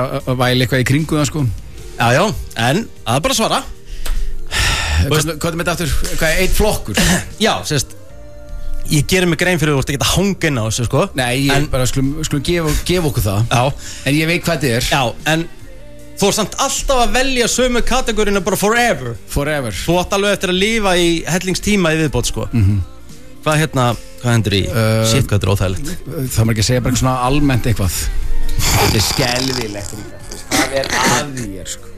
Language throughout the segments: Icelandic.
að væla eitthvað í kringu það, sko. Já, en að bara svara. Hvað er með þetta aftur? Hvað er eitt flokkur? Já, sérst, ég gerir mig grein fyrir þú ert ekki að hanga inn á þessu, sko. Nei, bara skulum gefa okkur það. Já. En ég veit hvað þetta er. Já, en þú ert samt alltaf að velja sömu kategóriuna bara forever. Forever. Þú átt alveg eftir að lifa í hellingstíma í viðbót, sko. Hvað hendur í? Shit, hvað þetta er óþægilegt. Það maður ekki að segja bara svona almennt eitthvað. Þetta er skelfilegt líka. Hvað er að þér, sko?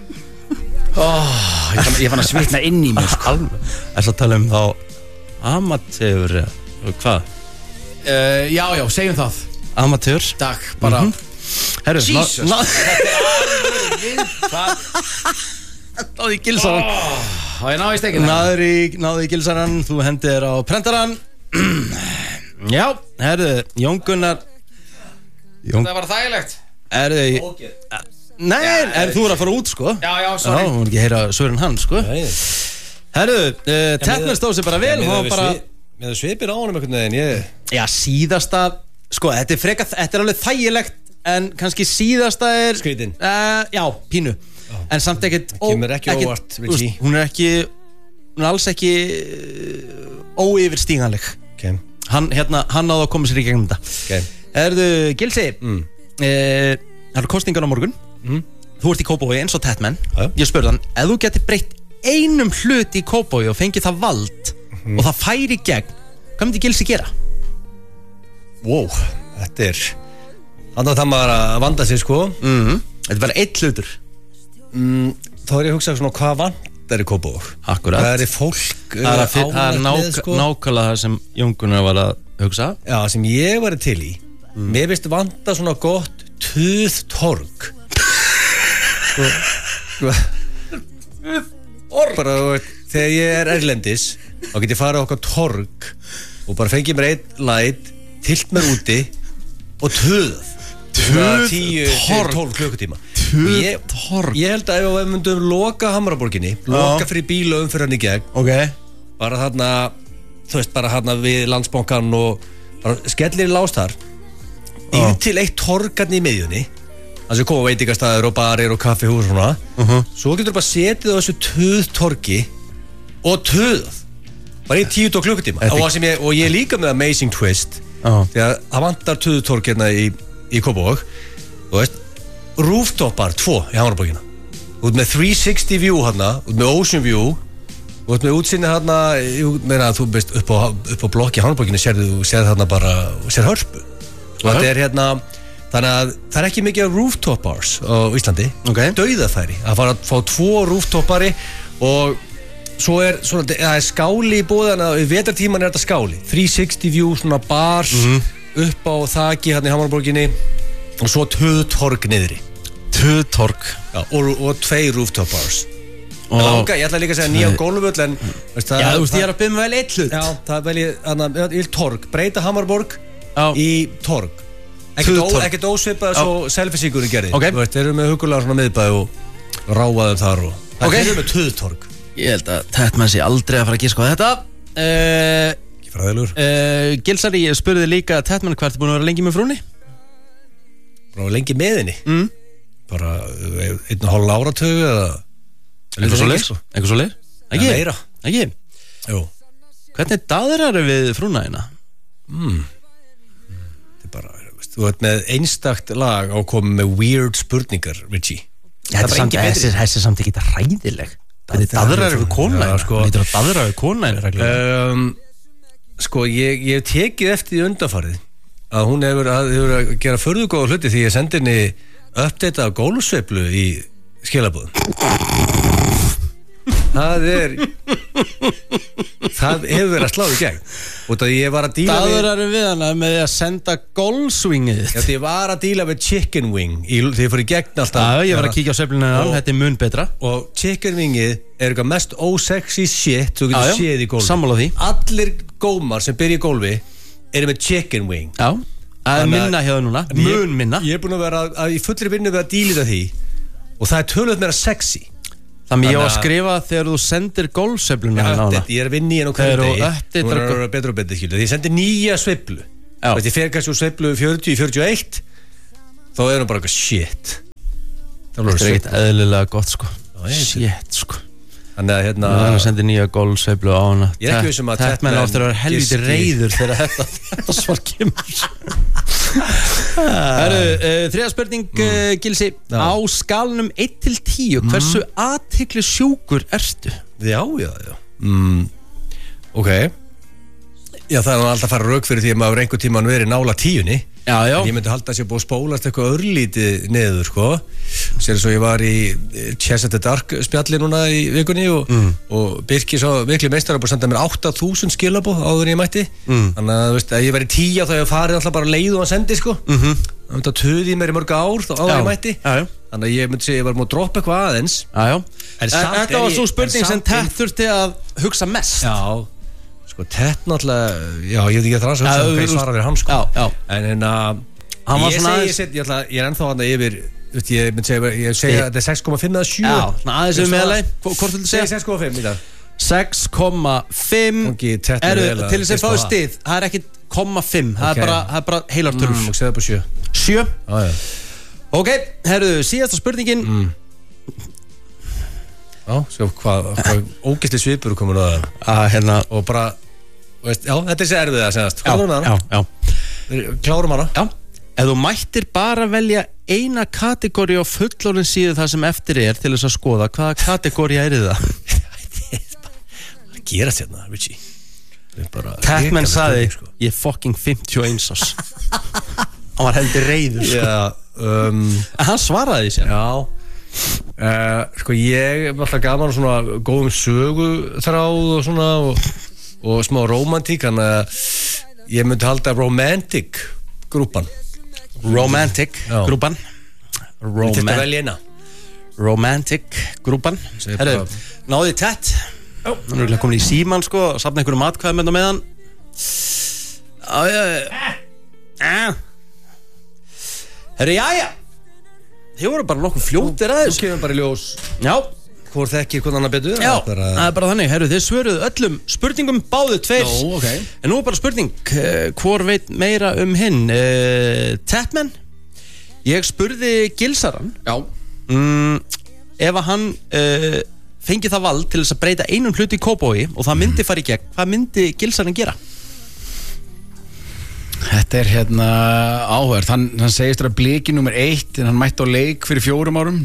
Ég fann að svitna inn í mér, sko. Er það að tala um þá amatör, hvað? Já, segjum það. Amatör. Takk, bara. Herru, Jesus, þetta er alveg við. Hvað? Náðu í gilsaran. Ég náðu í stekina. Náðu í gilsaran, þú hendir á prentaran. Já, herru, Jón Gunnar. Það var þægilegt. Herru, nei, þú er að fara út, sko. Já, sorry. Já, hún er ekki að heyra svörin hann, sko. Herru, Tettner stóð sér bara vel. Með það svipir á honum einhvern veginn, Já, síðasta, sko, þetta er alveg þægilegt. En kannski síðasta er Skrítin. Já, pínu. En samt ekkert Kemur ekki óvart, Richie. Hún er alls ekki óyfirstíganleg. Okay. Hann náði að koma sér í gegnum þetta. Erðu, Gilsi, það eru kosningar á morgun. Þú ert í Kópavogi eins og Tettmenn. Ég spurði hann, ef þú getur breytt einum hlut í Kópavogi og fengið það vald og það færi í gegn, hvað myndi Gilsi gera? Wow, þetta er Þannig að það maður að vanda sig, sko. Þetta er bara eitt hlutur. Þá er ég að hugsa svona, hvað vandar í Kópavog? Akkurat. Hvað er fólk Það er nákvæmlega það sem Jón Gunnar var að hugsa. Já, sem ég var til í. Mér finnst vanda svona gott tuðtorg. Bara, þegar ég er erlendis, þá get ég farið okkar torg og bara fengið mér einn læt, tilt mér úti og tuðað. 10-12 klukkutíma. Tuðtorg. Ég held að ef við myndum loka Hamraborginni, loka fyrir bíla umferðan í gegn, bara þarna, þú veist, bara þarna við Landsbankann og bara skellir í lástar, yfir til eitt torgarni í miðjunni, þannig að koma veitingastæður og barir og kaffihús og svona, svo getur þú bara setið á þessu tuðtorgi og tuðað, bara í 10 klukkutíma. Og ég er líka með Amazing Twist, því að það vantar tuðtorg hérna í Kópavog, þú veist, rooftopar 2 í Hamraborgina, út með 360 view hérna, út með ocean view, út með útsinni hérna, þú veist, upp á blokki í Hamraborgina sérðu hérna bara, sér hörpu, og þetta er hérna, þannig að það er ekki mikið rooftop bars á Íslandi, dauðafæri, að fara að fá 2 rooftopari og svo er svona, það er skáli í búðan, í vetartíman er þetta skáli, 360 view, svona bars, upp á þaki hérna í Hamraborginni og svo tuðtorg niðri. Tuðtorg. Já, og 2 rooftop bars. Ég ætla líka að segja nýjan gólfvöll, en já, þú veist, ég er að byrja með vel eitt hlut. Já, það vel ég vil torg, breyta Hamraborg í torg. Ekkert ósvipað svo selfie-síkurinn gerði. Þú veist, þeir eru með hugulega svona miðbæði og ráfaðum þar og það er með tuðtorg. Ég held að Tettmenn sé aldrei að fara að giska á þetta. Ekki fræðilegur. Gilsari, ég spurði líka Tettmenn hvert búin að vera lengi með frúnni? Bara lengi með henni? Bara 1,5 áratug eða Eitthvað svo leið? Ekki? Meira. Ekki? Jú. Hvernig daðrar við frúna hérna? Þetta er bara, þú veit, með einstakt lag á komið með weird spurningar, Richie. Þessi er samt ekki ræðileg. Hvernig daðrar við kona hérna? Lítur að daðrar við kona hérna? Sko, ég hef tekið eftir því undanfarið að hún hefur að gera furðugóða hluti því ég sendi henni uppdata af gólfsveiflu í skilabúðum. Það hefur verið að slá í gegn út af því ég var að díla daðrar við hana með að senda golfswingið þitt. Já, því ég var að díla við chicken wing því ég fór í gegn alltaf. Já, ég var að kíkja á sveifluna hennar, þetta er mun betra. Og chicken wingið er eitthvað mest ósexy shit þú getur séð í gólfi. Sammála því. Allir gómar sem byrja í gólfi eru með chicken wing. Já, það er minna hjá það núna, mun minna. Ég er búin að vera í fullri vinnu við að díla því og það er tölvöld meira sexy. Þannig ég á að skrifa þegar þú sendir golfsveifluna hérna á hana. Ég er að vinna í henn á hverju degi. Hún er að vera betur og betur, skilur. Því ég sendi nýja sveiflu. Ég fer kannski úr sveiflu 40-41, þá er hún bara eitthvað shit. Þetta er ekkert eðlilega gott sko. Shit sko. Þannig að hann sendi nýja golfsveiflu á hana. Ég er ekki vissum að Tatman áttur að vera helviti reiður þegar þetta svar kemur. Þriðja spurning, Gilsi. Á skalanum 1-10, hversu athyglisjúkur ertu? Já. Ok. Já, það er alltaf að fara rauk fyrir því að maður einhver tíman verið nála 10-ni. Já. Ég myndi halda að sé búið að spólast eitthvað örlítið niður, sko. Sér svo ég var í Chess at the Dark spjalli núna í vikunni og Birkir svo miklu meistar að búið að senda mér 8.000 skilabóð áður en ég mætti. Þannig að, þú veist, að ég væri 10 þá ég farið alltaf bara leið og hann sendi, sko. Það myndi að töði mér í mörg ár þá áður en ég mætti. Þannig að ég myndi segja ég var múið að droppa eitthvað aðeins. Þetta var svo spurning sem Tett þurfti að hugsa mest. Já. Sko, Tett náttúrulega, já, ég veit ekki að það hvað ég svara fyrir hann, sko. En ég er ennþá hann yfir, ég myndi segja að þetta er 6,5 eða 7. Já, aðeins við meðlega, hvort viltu segja? 6,5 í dag. 6,5 til þess að fáið stið, það er ekki 0,5, það er bara heilar tölur. Og segja það på 7. 7? Ok, herruðu, síðasta spurningin. Já, svo hvað ógeðsli svipur komin að og bara, veist, já, þetta er sér erfið að segjast. Já. Klárum hana. Já. Ef þú mættir bara velja eina kategóri á fullorðin síðu það sem eftir er til þess að skoða, hvaða kategóri er það? Hvað gera þetta, Richie? Tatman sagði, ég fucking 51 ás. Hann var heldur reiður, sko. En hann svaraði því sér. Já. Sko ég er alltaf gaman svona góðum söguþráð og svona og smá romantík, þannig að ég myndi halda romantic grúpan. Romantic grúpan. Ég þurfti að velja eina. Romantic grúpan. Herru, náði Tett. Hann er komin í síman, sko, og safna einhverjum atkvæðum með hann. Herru, jæja. Þið voru bara nokkuð fljótir að þessu. Þú kemur bara í ljós. Já. Hvor þekkir hvernig annar betur? Já, það er bara þannig. Herru, þið svöruðu öllum spurningum, báðu tveir. En nú er bara spurning, hvor veit meira hinn? Tatman, ég spurði Gilsaran. Já. Ef að hann fengi það vald til þess að breyta einum hluti í Kópavogi og það myndi fara í gegn, hvað myndi Gilsaran gera? Þetta er áhverð. Hann segist að bliki nummer 1 en hann mætti á leik fyrir 4 árum.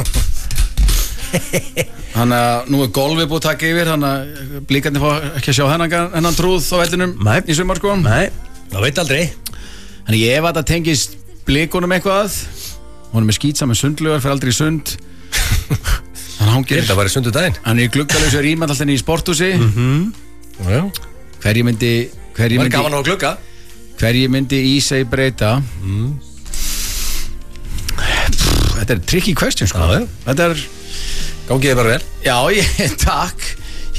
Þannig að nú er golfið búið að taka yfir, þannig að blíkandi fá ekki að sjá hennan trúð á vellinum í sumar, sko. Nei, það veit aldrei. Þannig ég ef að það tengist blíkunum eitthvað, hún er með skýtsamur sundlugar, fyrir aldrei í sund. Hann hangir. Þetta var í sundudaginn. Hann er í gluggalausu rýmand alltaf í sporthúsi. Hverju myndi var gaman á að glugga. Hverju myndi í sig breyta? Þetta er tricky question, sko. Þetta er gangið bara vel. Já, takk.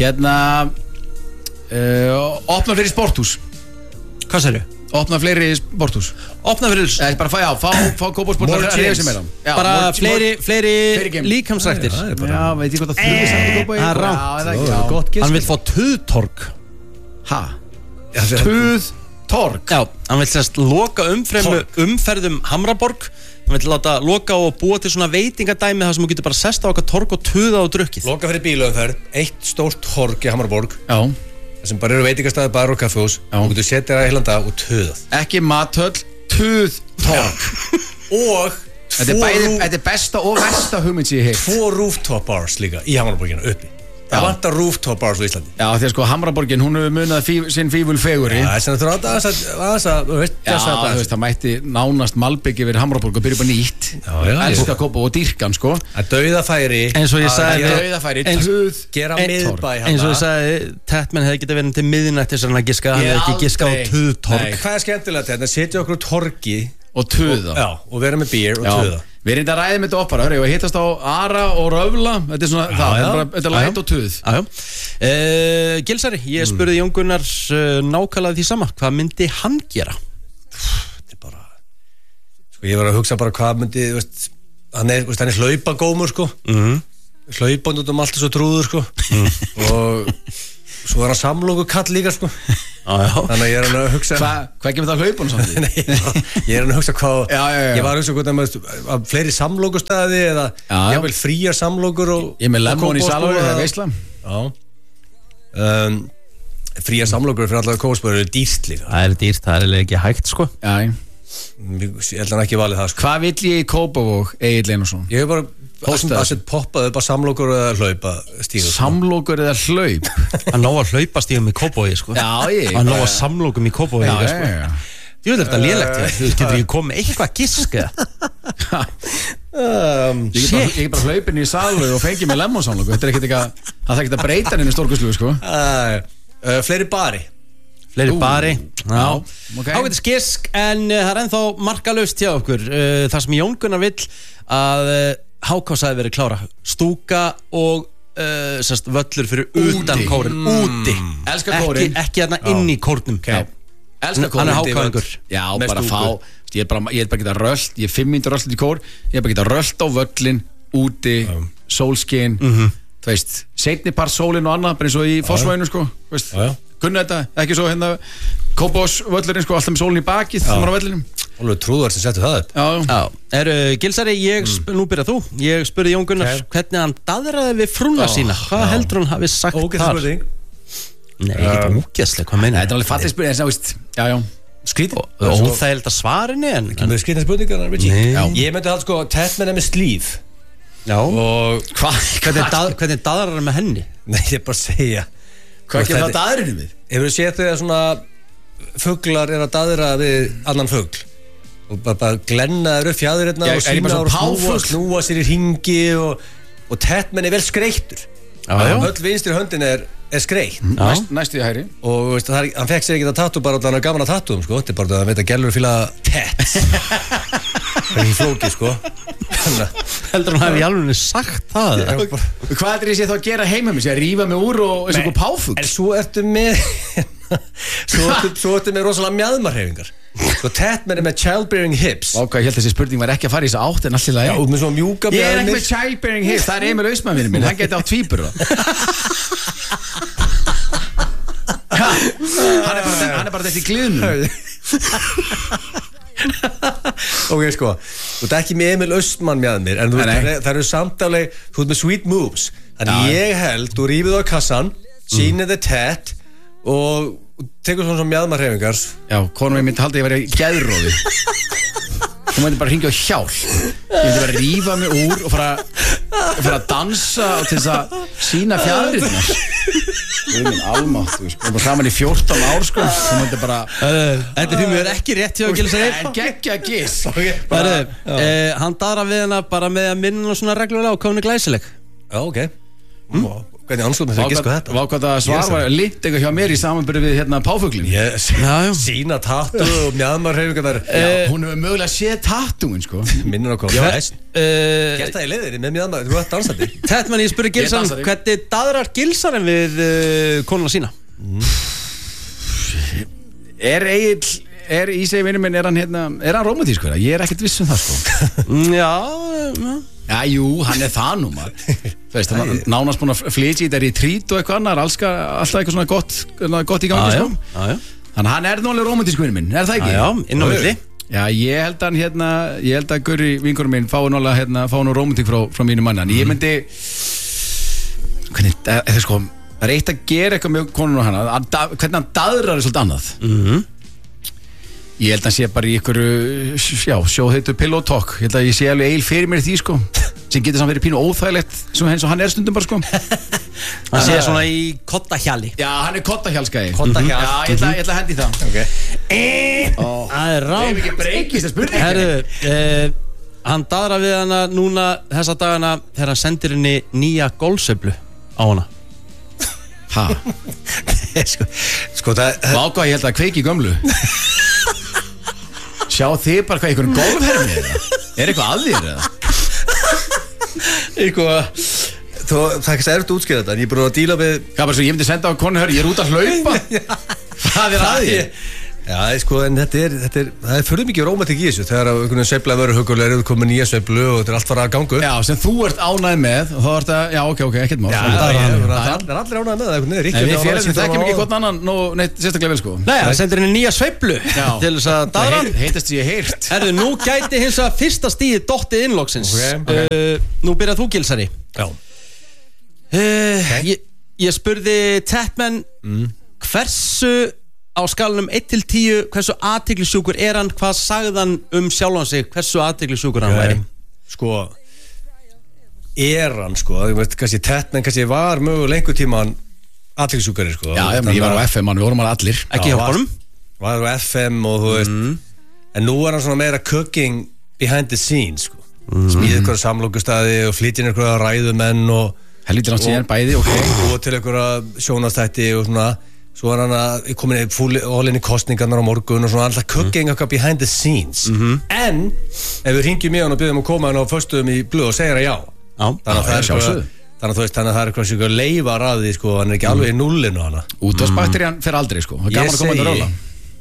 Opna fleiri sporthús. Hvað segirðu? Opna fleiri sporthús. Opna fyrir fá kópásport bara fleiri líkamsræktir. Já, veit ég hvort að þurfi samt í Kópavogi. Það er rátt. Hann vil fá tuðtorg. Ha? Tuðtorg? Já, hann vil sérst loka umferðum Hamraborg. Hann vil láta loka og búa til svona veitingadæmi þar sem þú getur bara sest á okkar torg og tuða og drukkið. Loka fyrir bílaumferð, eitt stórt torg í Hamraborg. Já. Það sem bara eru veitingastæði, bar og kaffehús. Þú getur setið það í heilan dag og tuðað. Ekki mathöll, tuðtorg. Og þetta er besta og versta hugmynd sem ég heilt. 2 rooftop bars líka í Hamraborgina uppi. Það vantar rooftop bars á Íslandi. Já, því að sko Hamraborgin, hún hefur munað sinn fíful feguri. Já, þess að þú veist, það mætti nánast malbyggi verið Hamraborg og byrja upp á nýtt. Elska Kópavog og dýrkan, sko. Að dauðafæri. Eins og ég sagði, gera miðbæ. Eins og ég sagði, Tatman hefði getað verið til miðnættis en að giska, hann hefði ekki giska á tuðtorg. Hvað er skemmtilegt þetta? Setja okkur torgi og tuða. Já, og vera með bír og tuða. Við erum þetta að ræða með þetta oppar, ég var að hittast á Ara og Röfla, þetta er svona þetta er læt og tuð. Gilsari, ég spurði Jón Gunnar nákvæmlega því sama, hvað myndi hann gera? Þetta er bara, sko ég var að hugsa bara hvað myndi, hann er hlaupagómur, sko, hlaupand út allt þessu trúður, sko, og Svo hann samloku kall líka sko. Þannig að ég að hugsa Hvað kemur það hlaupunum samt? Nei, ég að hugsa hvað Ég var að hugsa hvað fleiri samlokustæði eða jafnvel fríar samlokur Ég með lemon í Salói, það veistla Fríar samlokur fyrir allar kóspöður eru dýrt líka Það er dýrt, það er ekki hægt sko Ég held hann ekki valið það sko Hvað vill ég í Kópavog, Egill Einarsson? Ég hef bara poppað upp að samlokur eða hlaupa stígum Samlokur eða hlaup? Hann ná að hlaupa stígum í Kópavogi sko Hann ná að samlokum í Kópavogi sko Jú, þetta er lélegt Þú getur ekki komið eitthvað gisk Ég er bara hlaupin í Salói og fengið með lemonsamloku Þetta er ekkert eitthvað Það er ekkert að breyta henni stórkustlugu sko Fleiri bari Ágætis gisk en það er ennþá markalaust hjá okkur þar sem Jón Gunnar vill að HK sagði verið klára stúka og völlur fyrir utan kórinn úti Elskar kórinn ekki hérna inn í kórnum Elskar kórinn hann er HK-ingur Já, bara fá Ég er bara geta rölt Ég er 5 mínútur rölt í kór Ég er bara geta rölt á völlin úti sólskin þú veist seinni par sólin og annað bara eins og í Fossvoginu sko kunna þetta ekki svo hérna Kópavós völlurinn sko alltaf með sólin í bakið þegar maður á vellinum Alveg trúðar sem settu það upp Gilsari, nú byrja þú Ég spurði Jón Gunnar hvernig hann daðraði við frúna sína Hvað heldur hann hafi sagt þar? Nei, ekkert ógeðslega, hvað meina Þetta er alveg fattig spurning Skrítið Óþægilegt að svarinni Skrítið spurningar Ég myndi að sko Tatman með slíf og hvernig daðrar hann með henni? Nei, ég bara segja Hvað kemur það daðrinu við? Hefur þú séð þegar svona fuglar er að daðra við annan fugl og bara glenna þeir upp fjæðurinnar og sína og snúa sér í hringi og Tatman er vel skreittur öll vinstri höndin er skreitt næstu í hægri og veist, hann fekk sér ekki það tattoo bara þannig að hann er gaman að tattoo sko. Þetta er bara að hann veit að gælur fíla tats það er ekki flókið sko heldur hann hafi í alveg sagt það Hvað er ég sé þá að gera heima mér? Sé að rífa mig úr og eins og páfugl? En svo ertu með rosalega mjaðmarhefingar Sko Tatman er með childbearing hips Ok, ég held að þessi spurning var ekki að fara í þessu átt en allir lagi út með svona mjúka Ég er ekki með childbearing hips, það er Emil Austmann minn hann geti á tvíbur Hann er bara þetta í gliðnum Ok, sko þú ert ekki með Emil Austmann með mér en það eru samtáleg þú ert með sweet moves þannig ég held, þú rífið á kassan sýnið þið tat og tekur svona mjaðmarhefingar Já, konum ég myndi halda að ég væri geðrófi Þú myndi bara hringja á hjálp Ég myndi bara rífa mig úr og fara að dansa og til þess að sína fjæðurinnar Þú minn almátt Við erum bara saman í 14 ár sko Þú myndi bara Þetta er mjög ekki rétt hjá Gilsari Gekkja giss Hann daðra við hana bara með að minna svona reglulega og kominu glæsileg Já, ok Hvernig anslutum þau giska þetta? Vákvæða svar var litt eitthvað hjá mér í samanbyrju við hérna páfuglin Sína tattoo og mjaðmarhefingar Hún hefur mögulega séð tattooin sko Minnur á koma Gert það í leiðinni með mjaðmar Þú ert dansandi Tatman, ég spurði Gilsan hvernig daðrar Gilsanin við konuna sína? Er Ísei vinur minn, er hann romantískur? Ég er ekkert viss um það sko Já, jú, hann er það nú maður Þú veist, hann nánast búin að flytja í þetta retreat og eitthvað annar alltaf eitthvað svona gott í gangi sko Þannig að hann er nú alveg romantískur vinur minn, er það ekki? Já, inn á milli Já, ég held að Gurri vinkurinn minn fái nú romantík frá mínu manni En ég myndi það er eitt að gera eitthvað með konun og hana hvernig hann daðrar er svolítið annað Ég held að hann sé bara í einhverju sjóðheitu pillow talk Ég held að ég sé alveg eil fyrir mér því sko sem getur samt verið pínu óþægilegt eins og hann er stundum bara sko Hann sé svona í kottahjali Já, hann er kottahjalskæði Kottahjal Já, ég ætla að hendi það Það er rám Ef ekki breykist það spurning Herru, hann daðra við hana núna þessa dagana þegar hann sendir henni nýja golfsveiflu á hana Ha? Sko það Váka, ég held að kveiki gömlu Sjá þið bara hvað einhverjum golfhermi er eitthvað að þér eða? Eitthvað Það er ekki svo erfitt að útskýra þetta en ég er búin að díla við Hvað bara svo, ég myndi senda á konu, hörru, ég er út að hlaupa Það er að þér Já, sko, en það er fyrir mikið rómatík í þessu þegar einhvern veginn sveiflaði vöru hugulegur eða komið nýja sveiflu og þetta er allt fara að ganga upp. Já, sem þú ert ánægð með og þá ert að, já, ok, ekkert mál. Já, það er allir ánægð með það, einhvern veginn. En við félagum þekkjum ekki hvort annan neitt sérstaklega vel, sko. Nei, það sendir henni nýja sveiflu til þess að daðra. Heitast ég heyrt. Herðu, nú gæti hins að fyrsta stíði dottið innloksins. Nú byrjað þú, Gilsari. Já. Ég spurði Tatman hversu á skalanum 1-10 hversu athyglisjúkur er hann, hvað sagði hann sjálfan sig, hversu athyglisjúkur hann væri? Sko hann, sko, ég veist, Tatman var mögulega einhver tíman athyglisjúkari, sko. Já, ég var á FM, við vorum allir. Ekki hjá honum? Var á FM og þú veist en nú er hann svona meira cooking behind the scenes, sko. Smíði ykkur samlokustæði og flytja ykkur ræðumenn og helvítir hann síðan bæði, og til ykkur sjónastætti og svona. Svo er hann að komin all-in í kostningarnar á morgun og svona alltaf cooking okkar behind the scenes. En ef við ringjum í hann og byrjum að koma hann á föstuðum í blöð og segja það já. Þannig að það er eitthvað leifar að því, sko, hann er ekki alveg í nullinu hana. Útvarpsbakterían fer aldrei, sko. Ég segi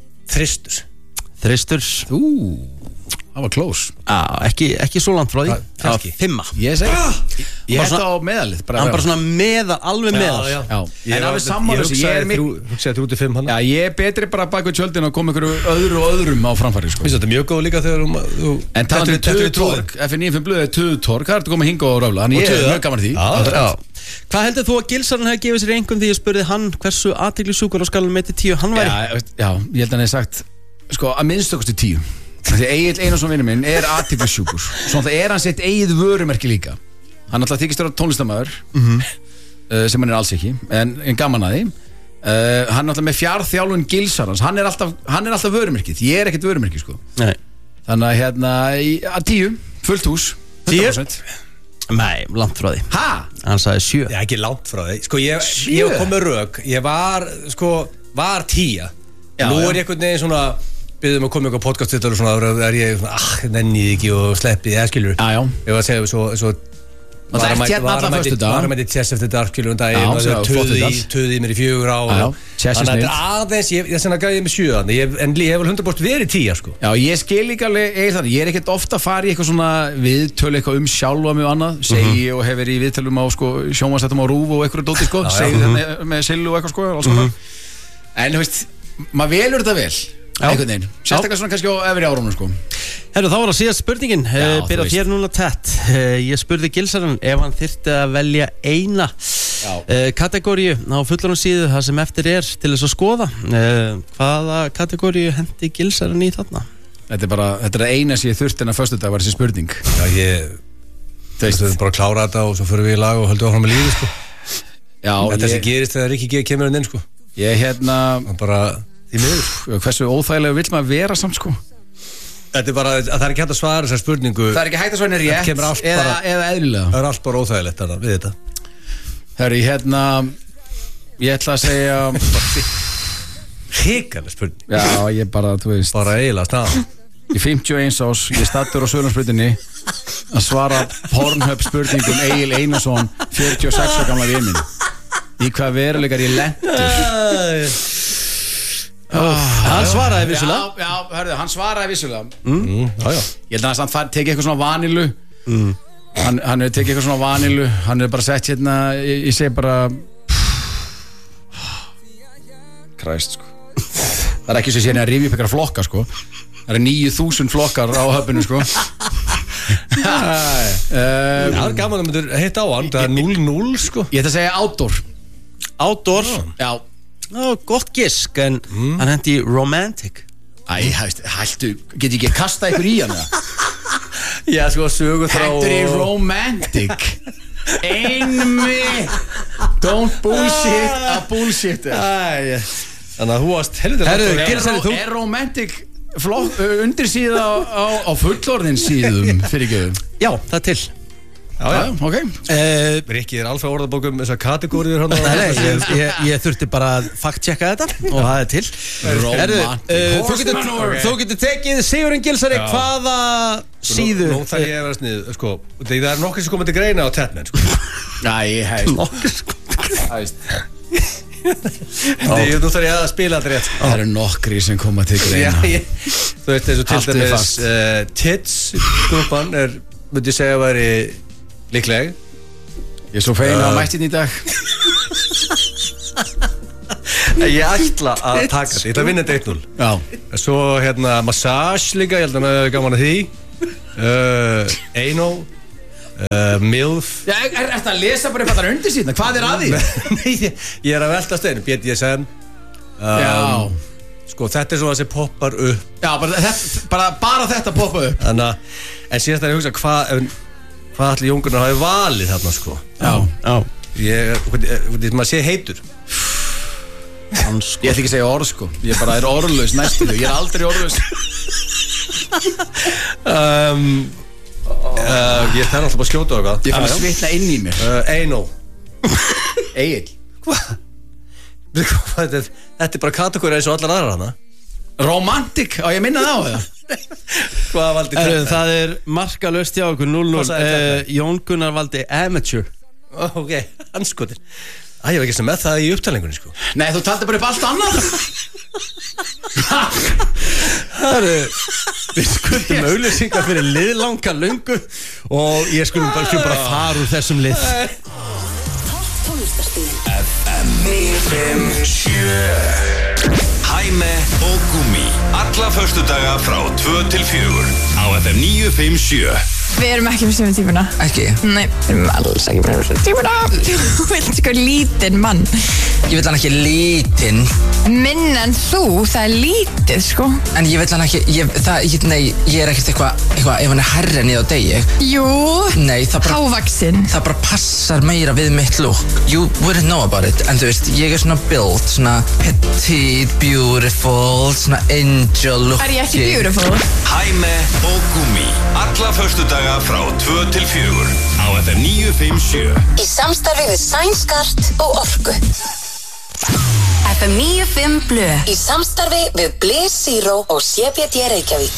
Þristur. Það var close. Ekki svo langt frá því. Það var 5. Ég segi ég held á meðalið. Hann bara svona alveg meðal. Já. En alveg sammála þessu. Ég hugsaði 3-5 hann. Já, ég er betri bara bak við tjöldin og koma ykkur öðrum á framfæri, sko. Þetta er mjög góð líka þegar en talandi Töðutorg, F95 blöð er Töðutorg, það er að koma hinga og röfla. Þannig ég er mjög gaman því. Hvað heldur þú að Gilsarinn hefði gefið sér einhvern því ég spurði hann hversu athyglisjúkur á skalanum 1-10 hann væri? Já, ég held að hann hefði sagt, sko, að minnstakosti 10. Því Egill Einarsson vinur minn er athyglisjúkur. Svona það er hann sitt eigið vörumerki líka. Hann alltaf þykist vera tónlistarmaður sem hann er alls ekki, en gaman að því. Hann er alltaf með fjárþjálfun Gilsarans. Hann er alltaf vörumerkið. Ég er ekkert vörumerki, sko. Nei. Þannig að hérna að 10, fullt hús 10%. Nei, langt frá því. Ha? Hann sagði 7. Já, ekki langt frá því. Sko, ég kom með rök. Ég var 10. Nú er ég einhvern veginn svona byrðum að koma ykkur podcast til og svona er ég svona, nennið ekki og sleppið, eða skilur. Já. Ég var að segja svo og það er hérna alla fyrstu dag. Var að mæti Chess After Dark, skilur, daginn og það töði mér í 4 ár. Þannig að aðeins, ég gæði með 7 en ég hef vel 100% verið 10, sko. Já, ég skil líka alveg, ég er ekkert ofta að fara í eitthvað svona viðtölu eitthvað sjálfa mig og annað, segi ég og hef verið í viðtölum á, sko, sjónvarpsþáttum á RÚV og eitthvað dóti, sko, segi þetta með Sillu og eitthvað, sko, alls konar. En, þú veist, maður velur þetta vel. Einhvern veginn, sérstaklega svona kannski á efri árunum, sko. Herru, þá var það síðast spurningin. Byrjað hér núna tett. Ég spurði Gilsarinn ef hann þyrfti að velja eina kategóriu á fullorðum síðu það sem eftir er til þess að skoða. Hvaða kategóriu hendi Gilsarinn í þarna? Þetta er það eina sem ég þurfti en að föstudag var þessi spurning. Já, þú veist bara að klára þetta og svo fyrir við í lag og höldum áfram með lífi, sko. Já, þetta sem gerist þegar Rikki G kemur inn, sko. Bara því miður. Hversu óþægilega vill maður vera samt, sko? Þetta er bara, það er ekki hægt að svara þessar spurningu. Það er ekki hægt að svara rétt eða eðlilega. Það er allt bara óþægilegt við þetta. Hörru, ég ætla að segja hrikaleg spurning. Já, ég bara, þú veist bara eiginlega staðan. Í 51 ás, ég stattur á Söðlandsbrautinni að svara Pornhub spurningum Egil Einarsson 46 ára gamla vin minn. Í hvað veruleikar ég lentur. Hann svaraði vissulega. Já, hörðu, hann svaraði vissulega. Ég held að hann tekið eitthvað svona vanilu. Hann hefur tekið eitthvað svona vanilu. Hann hefur bara sett hérna, ég segi bara Christ, sko. Það er ekki svo sér að rifja upp eitthvað flokka, sko. Það er 9000 flokkar á höfbunum, sko. Það er gaman að myndur hitta á hann. Það er 0-0, sko. Ég ætla að segja outdoor. Outdoor? Já. Gott gisk, en hann hendi romantic. Æ, hættu, get ég ekki að kasta ykkur í hann, eða? Já, sko, sögur þrá hendur í romantic. Einmitt. Don't bullshit a bullshit. Þannig að þú varst heldur. Er romantic undir síða á fullorðin síðum fyrir göðum? Já, það er til. Já, ok. Rikki er alveg orðabókum þessar kategóriður hann. Nei, ég þurfti bara að fact-checka þetta og það er til. Þú getur tekið Sigurinn Gilsari hvaða síðu. Nú þarf ég að vera snið, sko. Það er nokkur sem komið til greina á Tatman, sko. Æ, hæst. Nokkur sem komið til greina. Nú þarf ég að spila þetta rétt Það eru nokkri sem koma til greina Þú veist eins og til dæmis Tits-grúpan myndi ég segja að væri líkleg Ég er svo fegin að mættin í dag Ég ætla að taka þetta, ég ætla að vinna þetta 1-0 Já Svo massage líka, ég held að hann hefur gaman að því Anal MILF Já, er þetta að lesa bara upp allar undir síðan? Hvað er að því? Nei, ég er að velta steinu BDSM Já Sko, þetta er svo að það poppar upp Já, bara þetta poppa upp Þannig að, en síðast er ég að hugsa hvað allir Jóngunar hafi valið þarna, sko Maður sé heitur Ég ætla ekki að segja orð, sko Ég bara er orðlaus næstu Ég er aldrei orðlaus Ég þarf alltaf að skjóta okkar Ég fann að svitna inn í mér Anal Egil Þetta er bara kategóri eins og allar aðrar hana Romantik, á ég minna það á það Hvað valdi þetta? Það er markalöst hjá okkur 0-0 Jón Gunnar valdi amateur Ok, anskotir Æ, ég var ekki sem með það í upptalingunni sko Nei, þú taldi bara upp allt annað Við skuldum auglýsingar fyrir liðlanga löngu og ég skulum bara fara úr þessum lið FM 957 Hæme og Gúmi Alla föstudaga frá 2 til 4 á FM 957 Við erum ekki með sömu típuna. Ekki? Nei, við erum alls ekki með sömu típuna. Þú vilt sko lítinn mann. Ég vil hann ekki lítinn. Minn en þú, það er lítið sko. En ég vil hann ekki, nei, ég er ekkert eitthvað, ef hann er herri en ég á degi. Jú, Nei, hávaxinn. það bara passar meira við mitt look. You wouldn't know about it. En þú veist, ég er svona built, svona petite, beautiful, svona angel looking. Er ég ekki beautiful? Hæme og Gúmi Alla föstudaga frá 2 til 4 á FM 957 Í samstarfi við Sænskart og Orku FM 95 Blö Í samstarfi við Bliss Zero og CBD Reykjavík